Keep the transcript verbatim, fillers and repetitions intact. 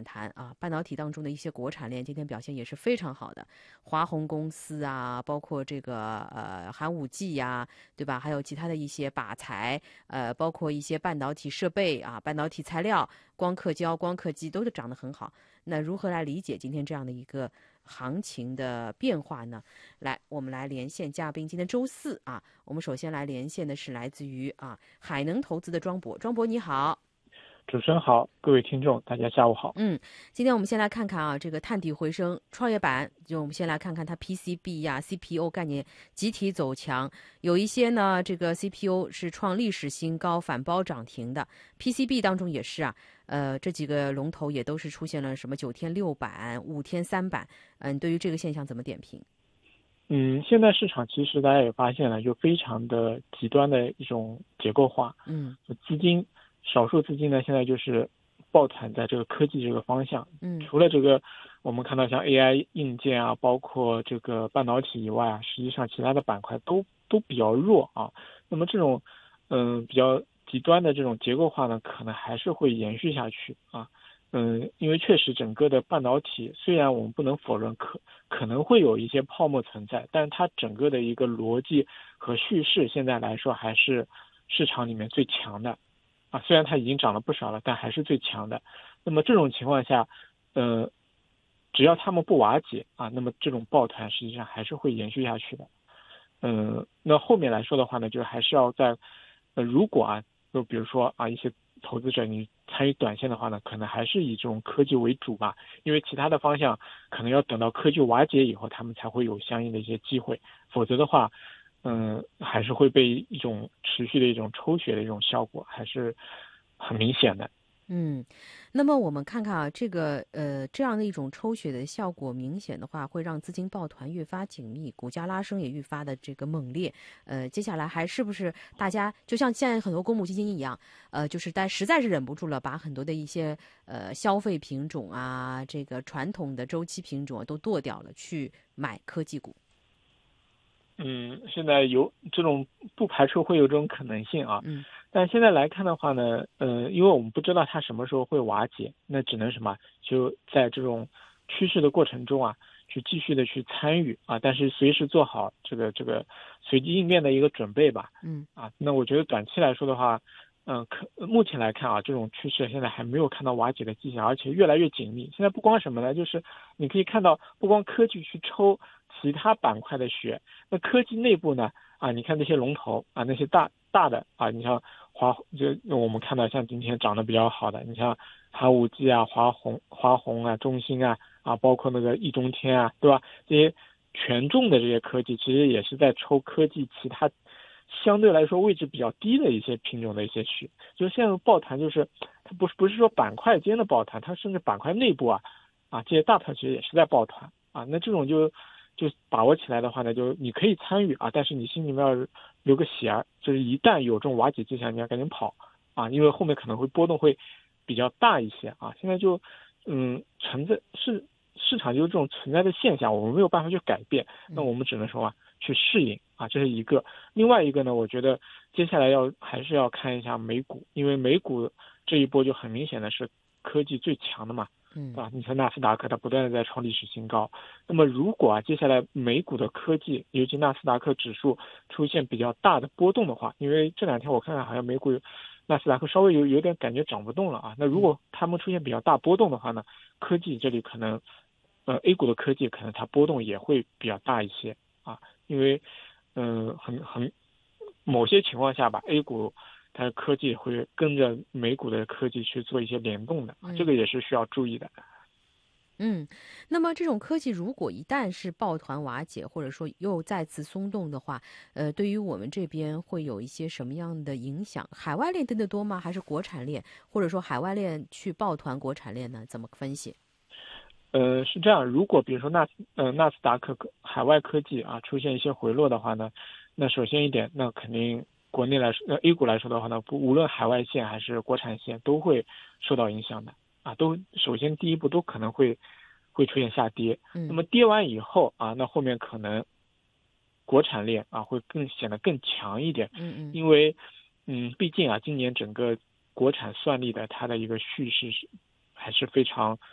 弹啊，半导体当中的一些国产链今天表现也是非常好的，华虹公司啊，包括这个呃寒武纪呀，对吧？还有其他的一些靶材，呃，包括一些半导体设备啊，半导体材料、光刻胶、光刻机都是涨得很好。那如何来理解今天这样的一个行情的变化呢？来，我们来连线嘉宾。今天周四啊，我们首先来连线的是来自于啊海能投资的庄博。庄博你好。 主持人好，各位听众，大家下午好。 嗯，今天我们先来看看啊，这个探底回升创业板，就我们先来看看它 P C B 呀、C P U 概念集体走强，有一些呢，这个 C P U 是创历史新高，反包涨停的 ，P C B 当中也是啊，呃，这几个龙头也都是出现了什么九天六板、五天三板，嗯，对于这个现象怎么点评？ 嗯，现在市场其实大家也发现了，就非常的极端的一种结构化， 嗯， 资金少数资金呢，现在就是抱团在这个科技这个方向， 嗯， 除了这个我们看到像 A I 硬件啊，包括这个半导体以外啊，实际上其他的板块都都比较弱啊。那么这种嗯、呃、比较极端的这种结构化呢，可能还是会延续下去啊。嗯，因为确实整个的半导体，虽然我们不能否认可可能会有一些泡沫存在，但它整个的一个逻辑和叙事现在来说还是市场里面最强的啊。虽然它已经涨了不少了，但还是最强的。那么这种情况下，呃，只要他们不瓦解啊，那么这种抱团实际上还是会延续下去的。嗯、呃，那后面来说的话呢，就是还是要在，呃，如果啊，就比如说啊，一些投资者你参与短线的话呢，可能还是以这种科技为主吧，因为其他的方向可能要等到科技瓦解以后，他们才会有相应的一些机会，否则的话，嗯、呃，还是会被一种持续的一种抽血的一种效果，还是很明显的。 嗯，那么我们看看啊，这个呃这样的一种抽血的效果明显的话，会让资金抱团越发紧密，股价拉升也愈发的这个猛烈。呃，接下来还是不是大家就像现在很多公募基金一样，呃，就是但实在是忍不住了，把很多的一些呃消费品种啊，这个传统的周期品种啊都剁掉了，去买科技股。 嗯，现在有这种不排除会有这种可能性啊， 嗯但现在来看的话呢，呃，因为我们不知道它什么时候会瓦解，那只能什么，就在这种趋势的过程中啊，去继续的去参与啊，但是随时做好这个这个随机应变的一个准备吧。 嗯啊，那我觉得短期来说的话，嗯、可目前来看啊，这种趋势现在还没有看到瓦解的迹象，而且越来越紧密。现在不光什么呢，就是你可以看到，不光科技去抽其他板块的血，那科技内部呢，啊，你看那些龙头啊，那些大大的啊，你像华，就我们看到像今天涨得比较好的，你像寒武纪啊、华虹、华虹啊、中兴啊，啊，包括那个易中天啊，对吧？这些权重的这些科技，其实也是在抽科技其他相对来说位置比较低的一些品种的一些血。就是现在抱团，就是它不是不是说板块间的抱团，它甚至板块内部啊，啊，这些大团其实也是在抱团啊。那这种就就把握起来的话呢，就你可以参与啊，但是你心里面要留个弦儿，就是一旦有这种瓦解迹象，你要赶紧跑啊，因为后面可能会波动会比较大一些啊。现在就嗯存在是市场就是这种存在的现象，我们没有办法去改变，那我们只能说啊去适应啊，这是一个。另外一个呢，我觉得接下来要还是要看一下美股，因为美股这一波就很明显的是科技最强的嘛。 嗯啊，你看纳斯达克它不断的在创历史新高，那么如果啊接下来美股的科技，尤其纳斯达克指数出现比较大的波动的话，因为这两天我看看好像美股纳斯达克稍微有有点感觉涨不动了啊，那如果他们出现比较大波动的话呢，科技这里可能呃 A 股的科技可能它波动也会比较大一些啊，因为嗯、呃、很很某些情况下吧 A 股它的科技会跟着美股的科技去做一些联动的，这嗯。 个也是需要注意的。 嗯，那么这种科技如果一旦是抱团瓦解，或者说又再次松动的话，呃，对于我们这边会有一些什么样的影响？海外链跟得多吗？还是国产链，或者说海外链去抱团国产链呢？怎么分析？ 呃，是这样，如果比如说纳斯呃纳斯达克海外科技啊出现一些回落的话呢，那首先一点，那肯定国内来说，呃 A 股来说的话呢，不无论海外线还是国产线都会受到影响的啊，都首先第一步都可能会会出现下跌，那嗯么跌完以后啊，那后面可能国产链啊会更显得更强一点， 嗯嗯因为嗯，毕竟啊今年整个国产算力的它的一个叙事是还是非常